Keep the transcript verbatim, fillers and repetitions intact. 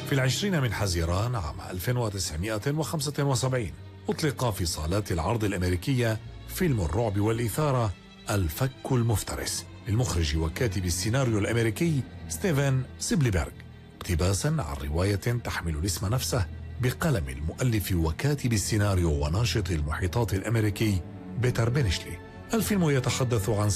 في العشرين من حزيران عام ألف وتسعمائة وخمسة وسبعين أطلق في صالات العرض الأمريكية فيلم الرعب والإثارة الفك المفترس للمخرج وكاتب السيناريو الأمريكي ستيفن سبيلبرغ، اقتباسا عن رواية تحمل الاسم نفسه بقلم المؤلف وكاتب السيناريو وناشط المحيطات الأمريكي بيتر بينشلي. الفيلم يتحدث عن